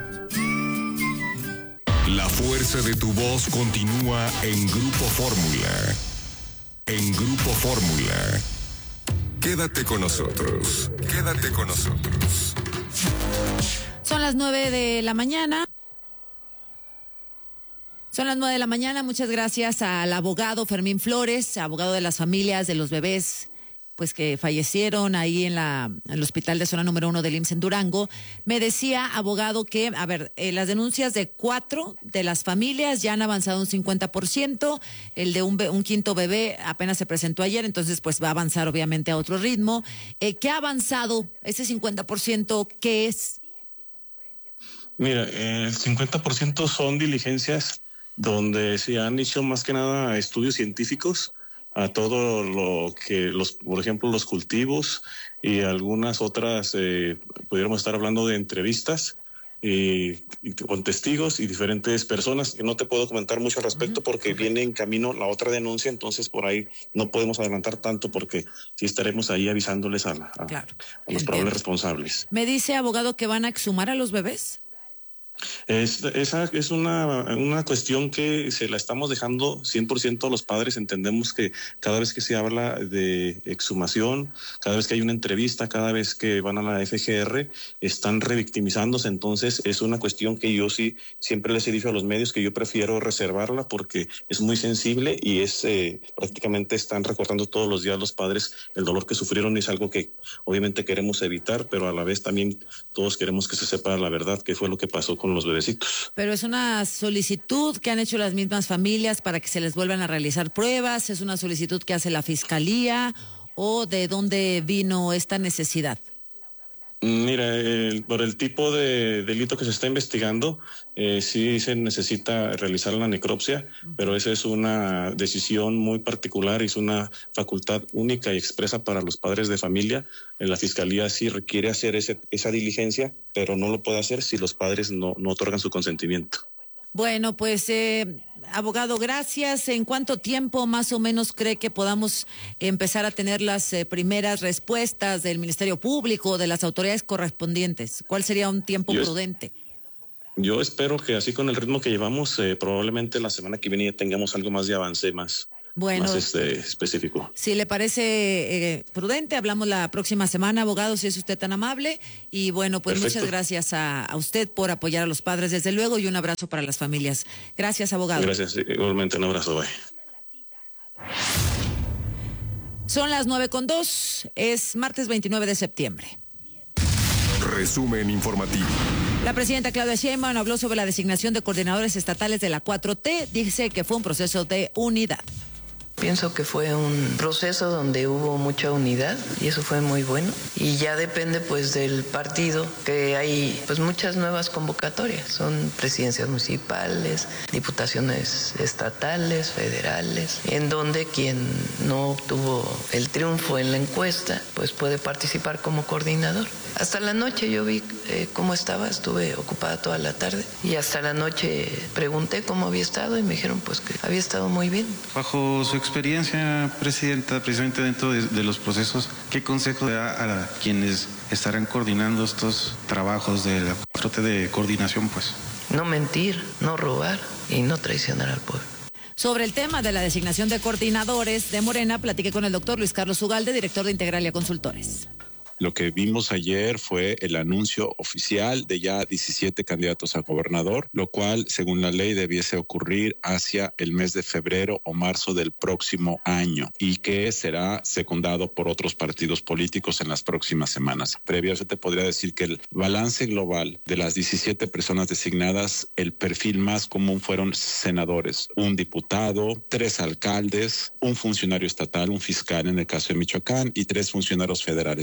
La fuerza de tu voz continúa en Grupo Fórmula. En Grupo Fórmula. Quédate con nosotros. Quédate con nosotros. Son las 9 de la mañana. Son las 9 de la mañana. Muchas gracias al abogado Fermín Flores, abogado de las familias de los bebés pues que fallecieron ahí en el hospital de zona número 1 del IMSS en Durango. Me decía, abogado, que, las denuncias de 4 de las familias ya han avanzado un 50%, el de un quinto bebé apenas se presentó ayer, entonces pues va a avanzar obviamente a otro ritmo. ¿Qué ha avanzado ese 50%? ¿Qué es? Mira, el 50% son diligencias donde se han hecho más que nada estudios científicos a todo lo que por ejemplo, los cultivos y algunas otras, pudiéramos estar hablando de entrevistas y con testigos y diferentes personas. No te puedo comentar mucho al respecto porque viene en camino la otra denuncia, entonces por ahí no podemos adelantar tanto porque sí estaremos ahí avisándoles a los probables responsables. Me dice, abogado, que van a exhumar a los bebés. Esa es una cuestión que se la estamos dejando 100% a los padres. Entendemos que cada vez que se habla de exhumación, cada vez que hay una entrevista, cada vez que van a la FGR, están revictimizándose. Entonces es una cuestión que yo sí siempre les he dicho a los medios que yo prefiero reservarla porque es muy sensible y es prácticamente están recordando todos los días los padres el dolor que sufrieron. Es algo que obviamente queremos evitar, pero a la vez también todos queremos que se sepa la verdad, qué fue lo que pasó con los bebecitos. Pero es una solicitud que han hecho las mismas familias para que se les vuelvan a realizar pruebas, es una solicitud que hace la Fiscalía, o ¿de dónde vino esta necesidad? Mira, por el tipo de delito que se está investigando, sí se necesita realizar la necropsia, pero esa es una decisión muy particular y es una facultad única y expresa para los padres de familia. La Fiscalía sí requiere hacer esa diligencia, pero no lo puede hacer si los padres no otorgan su consentimiento. Bueno, pues, abogado, gracias. ¿En cuánto tiempo más o menos cree que podamos empezar a tener las primeras respuestas del Ministerio Público, de las autoridades correspondientes? ¿Cuál sería un tiempo prudente? Yo espero que así con el ritmo que llevamos, probablemente la semana que viene ya tengamos algo más de avance, más específico. Si le parece prudente, hablamos la próxima semana, abogado, si es usted tan amable. Y bueno, pues Perfecto. Muchas gracias a usted por apoyar a los padres, desde luego, y un abrazo para las familias. Gracias, abogado. Gracias, igualmente, un abrazo, bye. Son las 9:02, es martes 29 de septiembre. Resumen informativo. La presidenta Claudia Sheinbaum habló sobre la designación de coordinadores estatales de la 4T. Dice que fue un proceso de unidad. Pienso que fue un proceso donde hubo mucha unidad y eso fue muy bueno. Y ya depende pues del partido, que hay pues muchas nuevas convocatorias. Son presidencias municipales, diputaciones estatales, federales, en donde quien no obtuvo el triunfo en la encuesta pues puede participar como coordinador. Hasta la noche yo vi cómo estaba, estuve ocupada toda la tarde y hasta la noche pregunté cómo había estado y me dijeron pues que había estado muy bien. Bajo su experiencia, presidenta, precisamente dentro de los procesos, ¿qué consejo da a quienes estarán coordinando estos trabajos de la 4T de coordinación, pues? No mentir, no robar y no traicionar al pueblo. Sobre el tema de la designación de coordinadores de Morena, platiqué con el doctor Luis Carlos Ugalde, director de Integralia Consultores. Lo que vimos ayer fue el anuncio oficial de ya 17 candidatos a gobernador, lo cual, según la ley, debiese ocurrir hacia el mes de febrero o marzo del próximo año y que será secundado por otros partidos políticos en las próximas semanas. Previo a eso te podría decir que el balance global de las 17 personas designadas, el perfil más común fueron senadores, un diputado, 3 alcaldes, un funcionario estatal, un fiscal en el caso de Michoacán y 3 funcionarios federales. En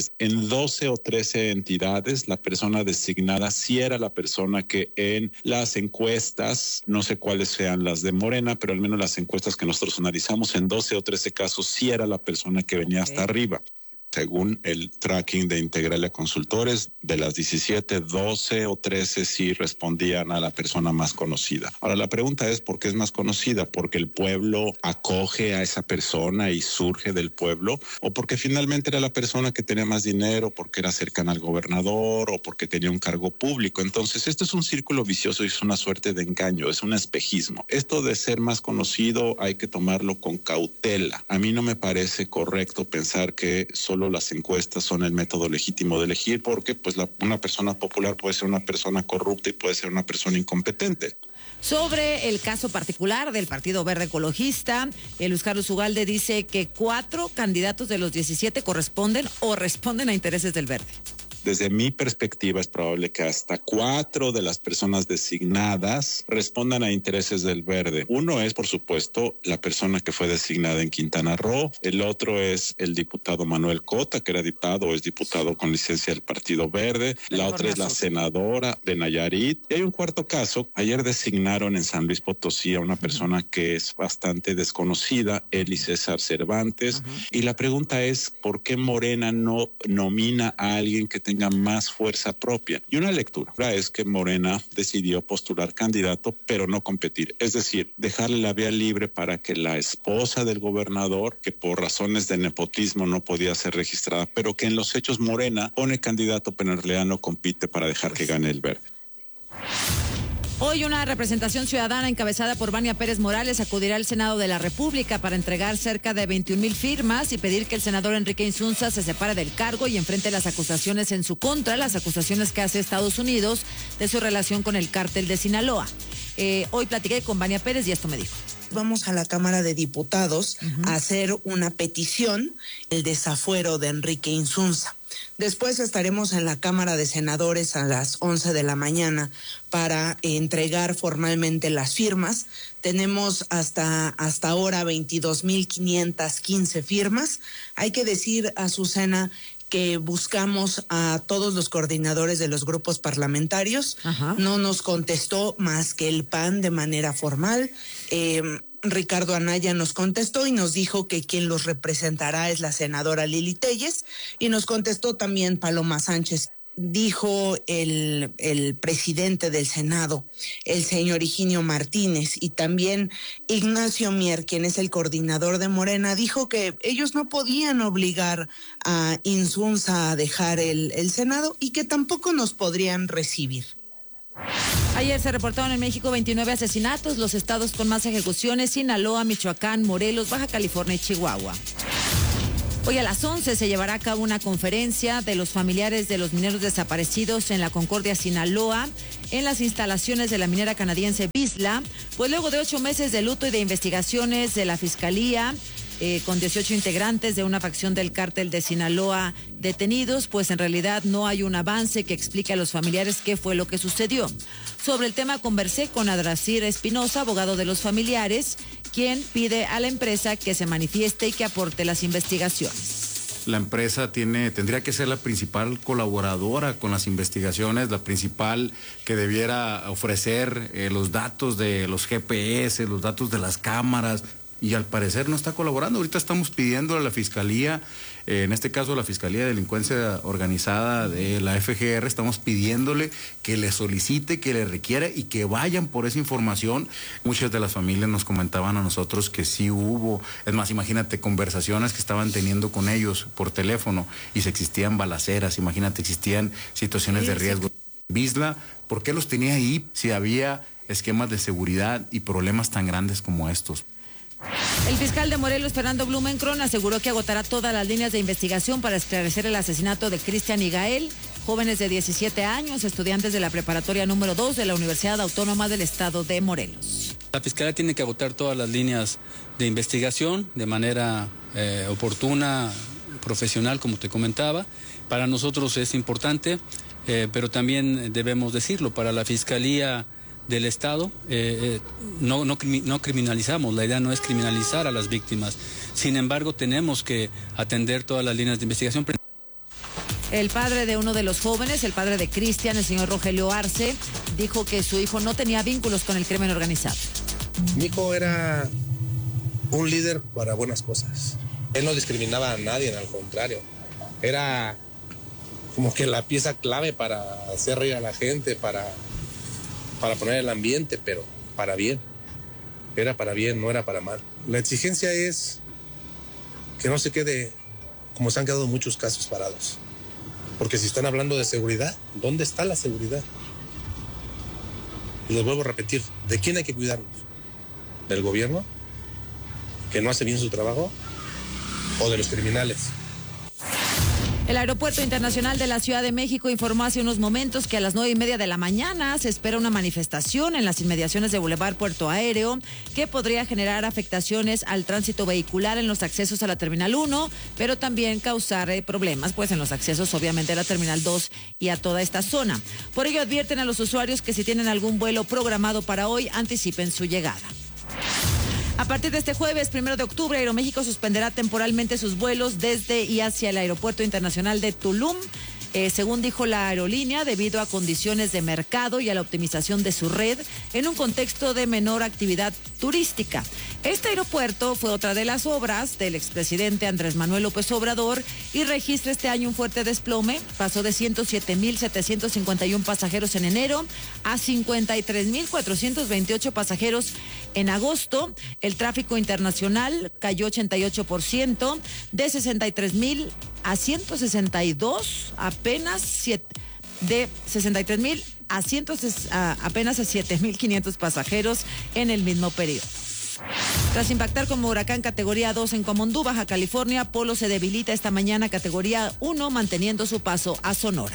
en 12 o 13 entidades, la persona designada sí era la persona que en las encuestas, no sé cuáles sean las de Morena, pero al menos las encuestas que nosotros analizamos, en 12 o 13 casos sí era la persona que venía hasta arriba. Según el tracking de Integralia Consultores, de las 17, 12 o 13 sí respondían a la persona más conocida. Ahora, la pregunta es, ¿por qué es más conocida? ¿Porque el pueblo acoge a esa persona y surge del pueblo? ¿O porque finalmente era la persona que tenía más dinero, porque era cercana al gobernador o porque tenía un cargo público? Entonces, esto es un círculo vicioso y es una suerte de engaño, es un espejismo. Esto de ser más conocido hay que tomarlo con cautela. A mí no me parece correcto pensar que solo las encuestas son el método legítimo de elegir, porque pues una persona popular puede ser una persona corrupta y puede ser una persona incompetente. Sobre el caso particular del Partido Verde Ecologista, Luis Carlos Ugalde dice que 4 candidatos de los 17 corresponden o responden a intereses del Verde. Desde mi perspectiva es probable que hasta 4 de las personas designadas respondan a intereses del Verde. Uno es, por supuesto, la persona que fue designada en Quintana Roo. El otro es el diputado Manuel Cota, que era diputado o es diputado con licencia del Partido Verde. La otra es la senadora de Nayarit. Y hay un cuarto caso. Ayer designaron en San Luis Potosí a una persona que es bastante desconocida, Eli César Cervantes. Y la pregunta es, ¿por qué Morena no nomina a alguien que tenga más fuerza propia? Y una lectura es que Morena decidió postular candidato, pero no competir. Es decir, dejarle la vía libre para que la esposa del gobernador, que por razones de nepotismo no podía ser registrada, pero que en los hechos Morena pone candidato, pero en realidad no compite para dejar que gane el Verde. Hoy una representación ciudadana encabezada por Vania Pérez Morales acudirá al Senado de la República para entregar cerca de 21,000 firmas y pedir que el senador Enrique Insunza se separe del cargo y enfrente las acusaciones en su contra, las acusaciones que hace Estados Unidos de su relación con el cártel de Sinaloa. Hoy platiqué con Vania Pérez y esto me dijo. Vamos a la Cámara de Diputados a hacer una petición, el desafuero de Enrique Insunza. Después estaremos en la Cámara de Senadores a las 11 de la mañana para entregar formalmente las firmas. Tenemos hasta ahora 22,515 firmas. Hay que decir, Azucena, que buscamos a todos los coordinadores de los grupos parlamentarios. No nos contestó más que el PAN de manera formal. Ricardo Anaya nos contestó y nos dijo que quien los representará es la senadora Lili Telles, y nos contestó también Paloma Sánchez. Dijo el presidente del Senado, el señor Higinio Martínez, y también Ignacio Mier, quien es el coordinador de Morena, dijo que ellos no podían obligar a Insunza a dejar el Senado y que tampoco nos podrían recibir. Ayer se reportaron en México 29 asesinatos, los estados con más ejecuciones: Sinaloa, Michoacán, Morelos, Baja California y Chihuahua. Hoy a las 11 se llevará a cabo una conferencia de los familiares de los mineros desaparecidos en la Concordia, Sinaloa, en las instalaciones de la minera canadiense Vizsla, pues luego de 8 meses de luto y de investigaciones de la Fiscalía, con 18 integrantes de una facción del cártel de Sinaloa detenidos, pues en realidad no hay un avance que explique a los familiares qué fue lo que sucedió. Sobre el tema conversé con Adrasir Espinosa, abogado de los familiares, quien pide a la empresa que se manifieste y que aporte las investigaciones. La empresa tendría que ser la principal colaboradora con las investigaciones, la principal que debiera ofrecer los datos de los GPS, los datos de las cámaras, y al parecer no está colaborando. Ahorita estamos pidiendo a la Fiscalía, en este caso la Fiscalía de Delincuencia Organizada de la FGR, estamos pidiéndole que le solicite, que le requiera y que vayan por esa información. Muchas de las familias nos comentaban a nosotros que sí hubo, es más, imagínate, conversaciones que estaban teniendo con ellos por teléfono y se existían balaceras, imagínate, existían situaciones de riesgo. Vizsla, ¿por qué los tenía ahí si había esquemas de seguridad y problemas tan grandes como estos? El fiscal de Morelos, Fernando Blumenkron, aseguró que agotará todas las líneas de investigación para esclarecer el asesinato de Cristian y Gael, jóvenes de 17 años, estudiantes de la preparatoria número 2 de la Universidad Autónoma del Estado de Morelos. La Fiscalía tiene que agotar todas las líneas de investigación de manera oportuna, profesional, como te comentaba. Para nosotros es importante, pero también debemos decirlo, para la Fiscalía del Estado, no criminalizamos, la idea no es criminalizar a las víctimas. Sin embargo, tenemos que atender todas las líneas de investigación. El padre de uno de los jóvenes, el padre de Cristian, el señor Rogelio Arce, dijo que su hijo no tenía vínculos con el crimen organizado. Mi hijo era un líder para buenas cosas. Él no discriminaba a nadie, al contrario. Era como que la pieza clave para hacer reír a la gente, para poner el ambiente, pero para bien. Era para bien, no era para mal. La exigencia es que no se quede como se han quedado muchos casos parados. Porque si están hablando de seguridad, ¿dónde está la seguridad? Y les vuelvo a repetir, ¿de quién hay que cuidarnos? ¿Del gobierno, que no hace bien su trabajo, o de los criminales? El Aeropuerto Internacional de la Ciudad de México informó hace unos momentos que a las 9:30 de la mañana se espera una manifestación en las inmediaciones de Boulevard Puerto Aéreo que podría generar afectaciones al tránsito vehicular en los accesos a la Terminal 1, pero también causar problemas pues en los accesos obviamente a la Terminal 2 y a toda esta zona. Por ello advierten a los usuarios que si tienen algún vuelo programado para hoy, anticipen su llegada. A partir de este jueves, 1 de octubre, Aeroméxico suspenderá temporalmente sus vuelos desde y hacia el Aeropuerto Internacional de Tulum, según dijo la aerolínea, debido a condiciones de mercado y a la optimización de su red en un contexto de menor actividad turística. Este aeropuerto fue otra de las obras del expresidente Andrés Manuel López Obrador y registra este año un fuerte desplome. Pasó de 107,751 pasajeros en enero a 53,428 pasajeros en agosto. El tráfico internacional cayó 88%, de 63,000 a 162, apenas de 63,000 a apenas a 7,500 pasajeros en el mismo periodo. Tras impactar como huracán categoría 2 en Comondú, Baja California, Polo se debilita esta mañana a categoría 1, manteniendo su paso a Sonora.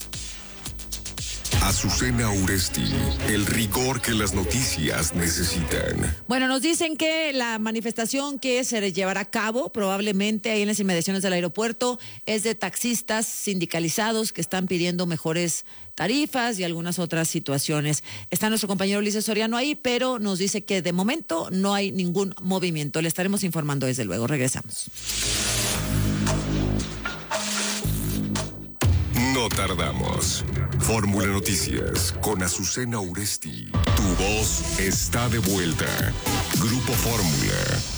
Azucena Uresti, el rigor que las noticias necesitan. Bueno, nos dicen que la manifestación que se llevará a cabo probablemente ahí en las inmediaciones del aeropuerto es de taxistas sindicalizados que están pidiendo mejores tarifas y algunas otras situaciones. Está nuestro compañero Ulises Soriano ahí, pero nos dice que de momento no hay ningún movimiento. Le estaremos informando desde luego. Regresamos. No tardamos. Fórmula Noticias con Azucena Uresti. Tu voz está de vuelta. Grupo Fórmula.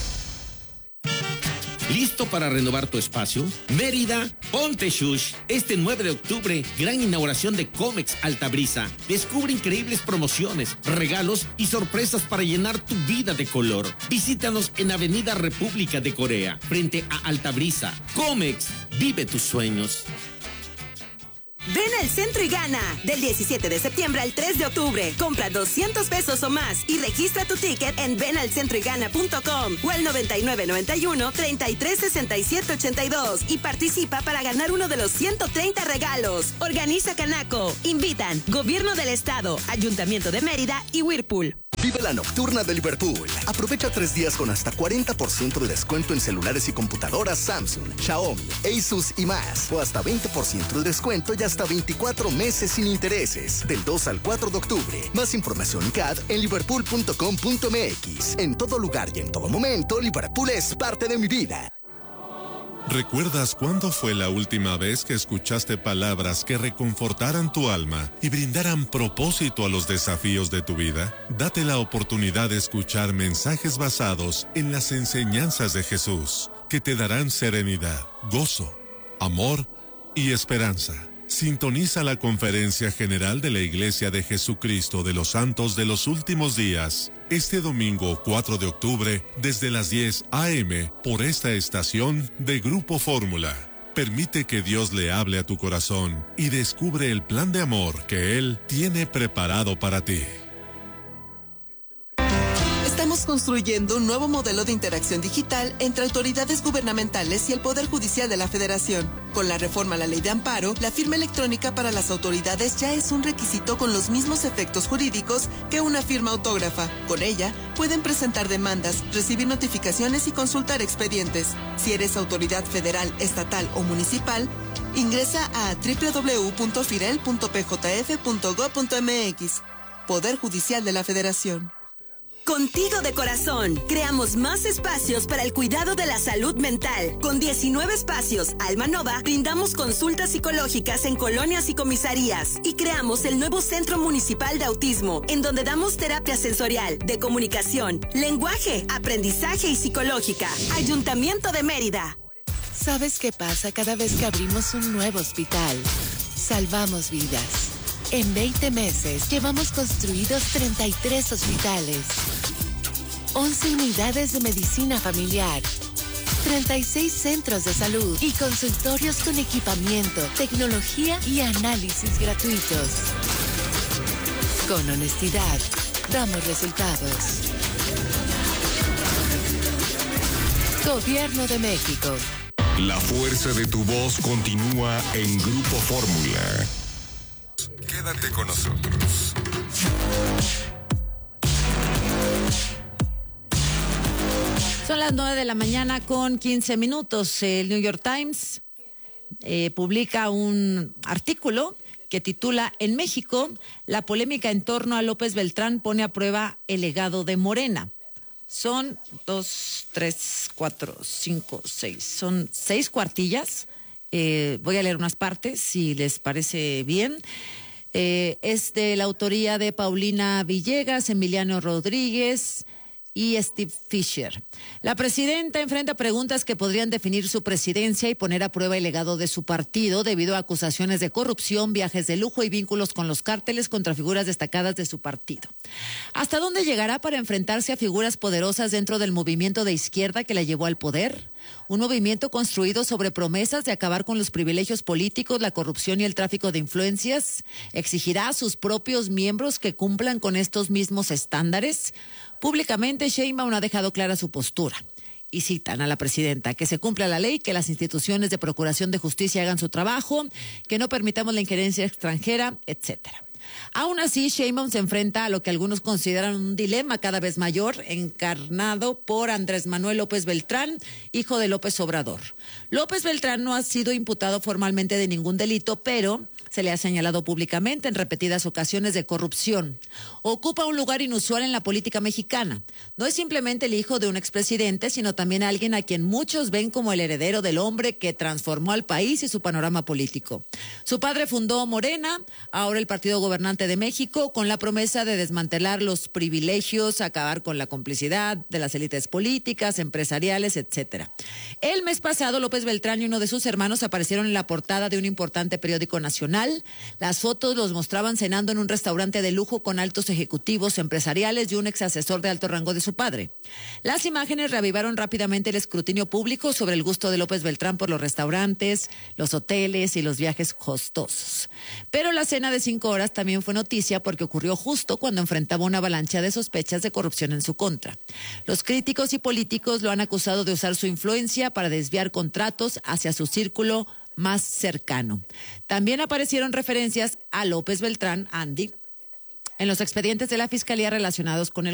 ¿Listo para renovar tu espacio? Mérida, ponte shush. Este 9 de octubre, gran inauguración de Comex Altabrisa. Descubre increíbles promociones, regalos y sorpresas para llenar tu vida de color. Visítanos en Avenida República de Corea, frente a Altabrisa. Comex, vive tus sueños. Ven al centro y gana. Del 17 de septiembre al 3 de octubre. Compra 200 pesos o más y registra tu ticket en venalcentroygana.com o al 9991-336782 y participa para ganar uno de los 130 regalos. Organiza Canaco. Invitan Gobierno del Estado, Ayuntamiento de Mérida y Whirlpool. Vive la nocturna de Liverpool. Aprovecha 3 días con hasta 40% de descuento en celulares y computadoras Samsung, Xiaomi, Asus y más. O hasta 20% de descuento y hasta 24 meses sin intereses. Del 2 al 4 de octubre. Más información CAD en liverpool.com.mx. En todo lugar y en todo momento, Liverpool es parte de mi vida. ¿Recuerdas cuándo fue la última vez que escuchaste palabras que reconfortaran tu alma y brindaran propósito a los desafíos de tu vida? Date la oportunidad de escuchar mensajes basados en las enseñanzas de Jesús, que te darán serenidad, gozo, amor y esperanza. Sintoniza la Conferencia General de la Iglesia de Jesucristo de los Santos de los Últimos Días, este domingo 4 de octubre, desde las 10 a.m., por esta estación de Grupo Fórmula. Permite que Dios le hable a tu corazón y descubre el plan de amor que Él tiene preparado para ti. Estamos construyendo un nuevo modelo de interacción digital entre autoridades gubernamentales y el Poder Judicial de la Federación. Con la reforma a la Ley de Amparo, la firma electrónica para las autoridades ya es un requisito con los mismos efectos jurídicos que una firma autógrafa. Con ella, pueden presentar demandas, recibir notificaciones y consultar expedientes. Si eres autoridad federal, estatal o municipal, ingresa a www.firel.pjf.gov.mx. Poder Judicial de la Federación. Contigo de corazón, creamos más espacios para el cuidado de la salud mental. Con 19 espacios, Alma Nova, brindamos consultas psicológicas en colonias y comisarías. Y creamos el nuevo Centro Municipal de Autismo, en donde damos terapia sensorial, de comunicación, lenguaje, aprendizaje y psicológica. Ayuntamiento de Mérida. ¿Sabes qué pasa cada vez que abrimos un nuevo hospital? Salvamos vidas. En 20 meses llevamos construidos 33 hospitales, 11 unidades de medicina familiar, 36 centros de salud y consultorios con equipamiento, tecnología y análisis gratuitos. Con honestidad, damos resultados. Gobierno de México. La fuerza de tu voz continúa en Grupo Fórmula. Quédate con nosotros. Son las 9 de la mañana con 15 minutos. El New York Times publica un artículo que titula: En México, la polémica en torno a López Beltrán pone a prueba el legado de Morena. Son 2, 3, 4, 5, 6. Son 6 cuartillas. Voy a leer unas partes, si les parece bien. Es de la autoría de Paulina Villegas, Emiliano Rodríguez y Steve Fisher. La presidenta enfrenta preguntas que podrían definir su presidencia y poner a prueba el legado de su partido debido a acusaciones de corrupción, viajes de lujo y vínculos con los cárteles contra figuras destacadas de su partido. ¿Hasta dónde llegará para enfrentarse a figuras poderosas dentro del movimiento de izquierda que la llevó al poder? Un movimiento construido sobre promesas de acabar con los privilegios políticos, la corrupción y el tráfico de influencias. ¿Exigirá a sus propios miembros que cumplan con estos mismos estándares? Públicamente, Sheinbaum ha dejado clara su postura. Y citan a la presidenta: que se cumpla la ley, que las instituciones de procuración de justicia hagan su trabajo, que no permitamos la injerencia extranjera, etcétera. Aún así, Sheinbaum se enfrenta a lo que algunos consideran un dilema cada vez mayor, encarnado por Andrés Manuel López Beltrán, hijo de López Obrador. López Beltrán no ha sido imputado formalmente de ningún delito, pero se le ha señalado públicamente en repetidas ocasiones de corrupción. Ocupa un lugar inusual en la política mexicana. No es simplemente el hijo de un expresidente, sino también alguien a quien muchos ven como el heredero del hombre que transformó al país y su panorama político. Su padre fundó Morena, ahora el Partido Gobernante de México, con la promesa de desmantelar los privilegios, acabar con la complicidad de las élites políticas, empresariales, etcétera. El mes pasado, López Beltrán y uno de sus hermanos aparecieron en la portada de un importante periódico nacional. Las fotos los mostraban cenando en un restaurante de lujo con altos ejecutivos empresariales y un ex asesor de alto rango de su padre. Las imágenes reavivaron rápidamente el escrutinio público sobre el gusto de López Beltrán por los restaurantes, los hoteles y los viajes costosos. Pero la cena de 5 horas también fue noticia porque ocurrió justo cuando enfrentaba una avalancha de sospechas de corrupción en su contra. Los críticos y políticos lo han acusado de usar su influencia para desviar contratos hacia su círculo más cercano. También aparecieron referencias a López Beltrán, Andy, en los expedientes de la Fiscalía relacionados con el